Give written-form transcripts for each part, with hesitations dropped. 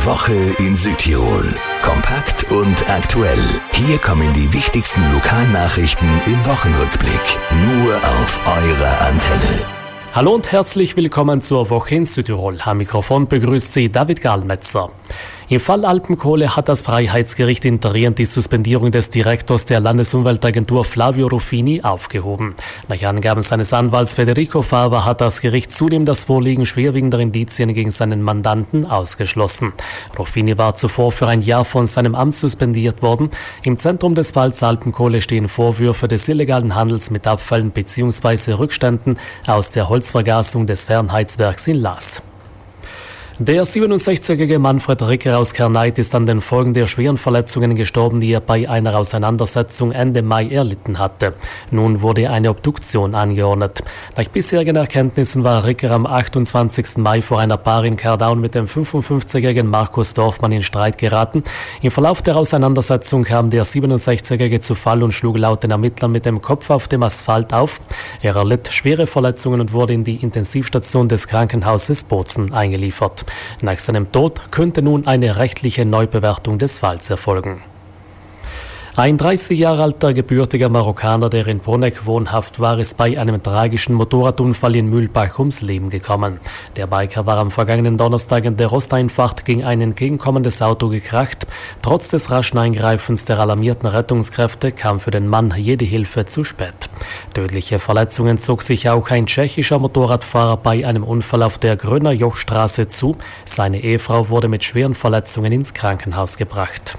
Die Woche in Südtirol. Kompakt und aktuell. Hier kommen die wichtigsten Lokalnachrichten im Wochenrückblick. Nur auf eurer Antenne. Hallo und herzlich willkommen zur Woche in Südtirol. Am Mikrofon begrüßt Sie David Gallmetzer. Im Fall Alpenkohle hat das Freiheitsgericht in Trient die Suspendierung des Direktors der Landesumweltagentur Flavio Ruffini aufgehoben. Nach Angaben seines Anwalts Federico Fava hat das Gericht zudem das Vorliegen schwerwiegender Indizien gegen seinen Mandanten ausgeschlossen. Ruffini war zuvor für ein Jahr von seinem Amt suspendiert worden. Im Zentrum des Falls Alpenkohle stehen Vorwürfe des illegalen Handels mit Abfällen bzw. Rückständen aus der Holzvergasung des Fernheizwerks in Laas. Der 67-jährige Manfred Ricker aus Kerneit ist an den Folgen der schweren Verletzungen gestorben, die er bei einer Auseinandersetzung Ende Mai erlitten hatte. Nun wurde eine Obduktion angeordnet. Nach bisherigen Erkenntnissen war Ricker am 28. Mai vor einer Bar in Cardown mit dem 55-jährigen Markus Dorfmann in Streit geraten. Im Verlauf der Auseinandersetzung kam der 67-jährige zu Fall und schlug laut den Ermittlern mit dem Kopf auf dem Asphalt auf. Er erlitt schwere Verletzungen und wurde in die Intensivstation des Krankenhauses Bozen eingeliefert. Nach seinem Tod könnte nun eine rechtliche Neubewertung des Falls erfolgen. Ein 30 Jahre alter gebürtiger Marokkaner, der in Bruneck wohnhaft war, ist bei einem tragischen Motorradunfall in Mühlbach ums Leben gekommen. Der Biker war am vergangenen Donnerstag in der Rosteinfahrt gegen ein entgegenkommendes Auto gekracht. Trotz des raschen Eingreifens der alarmierten Rettungskräfte kam für den Mann jede Hilfe zu spät. Tödliche Verletzungen zog sich auch ein tschechischer Motorradfahrer bei einem Unfall auf der Gröner Jochstraße zu. Seine Ehefrau wurde mit schweren Verletzungen ins Krankenhaus gebracht.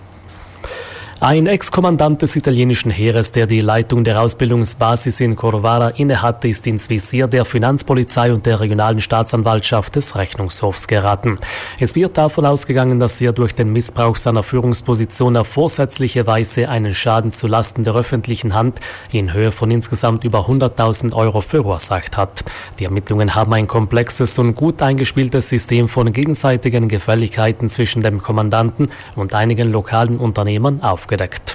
Ein Ex-Kommandant des italienischen Heeres, der die Leitung der Ausbildungsbasis in Corvara innehatte, ist ins Visier der Finanzpolizei und der regionalen Staatsanwaltschaft des Rechnungshofs geraten. Es wird davon ausgegangen, dass er durch den Missbrauch seiner Führungsposition auf vorsätzliche Weise einen Schaden zulasten der öffentlichen Hand in Höhe von insgesamt über 100.000 Euro verursacht hat. Die Ermittlungen haben ein komplexes und gut eingespieltes System von gegenseitigen Gefälligkeiten zwischen dem Kommandanten und einigen lokalen Unternehmern aufgedeckt.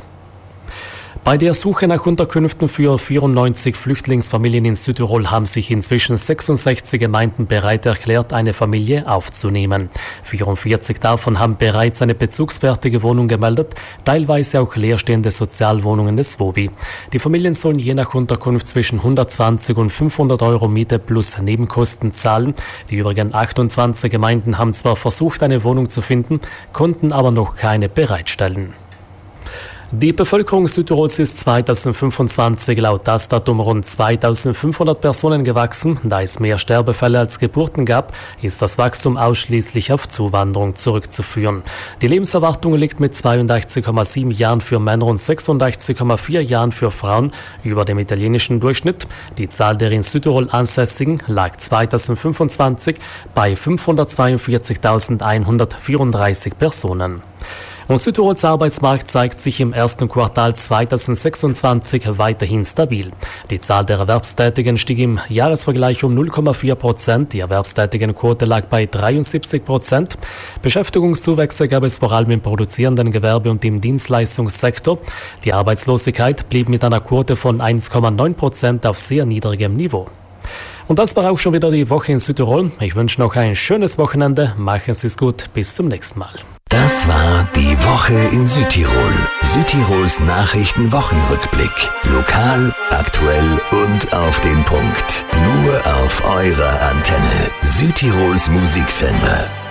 Bei der Suche nach Unterkünften für 94 Flüchtlingsfamilien in Südtirol haben sich inzwischen 66 Gemeinden bereit erklärt, eine Familie aufzunehmen. 44 davon haben bereits eine bezugsfertige Wohnung gemeldet, teilweise auch leerstehende Sozialwohnungen des WOBI. Die Familien sollen je nach Unterkunft zwischen 120 und 500 Euro Miete plus Nebenkosten zahlen. Die übrigen 28 Gemeinden haben zwar versucht, eine Wohnung zu finden, konnten aber noch keine bereitstellen. Die Bevölkerung Südtirols ist 2025 laut Dastat um rund 2500 Personen gewachsen. Da es mehr Sterbefälle als Geburten gab, ist das Wachstum ausschließlich auf Zuwanderung zurückzuführen. Die Lebenserwartung liegt mit 82,7 Jahren für Männer und 86,4 Jahren für Frauen über dem italienischen Durchschnitt. Die Zahl der in Südtirol Ansässigen lag 2025 bei 542.134 Personen. Und Südtirols Arbeitsmarkt zeigt sich im ersten Quartal 2026 weiterhin stabil. Die Zahl der Erwerbstätigen stieg im Jahresvergleich um 0,4%. Die Erwerbstätigenquote lag bei 73%. Beschäftigungszuwächse gab es vor allem im produzierenden Gewerbe und im Dienstleistungssektor. Die Arbeitslosigkeit blieb mit einer Quote von 1,9% auf sehr niedrigem Niveau. Und das war auch schon wieder die Woche in Südtirol. Ich wünsche noch ein schönes Wochenende. Machen Sie es gut. Bis zum nächsten Mal. Das war die Woche in Südtirol. Südtirols Nachrichtenwochenrückblick. Lokal, aktuell und auf den Punkt. Nur auf eurer Antenne. Südtirols Musiksender.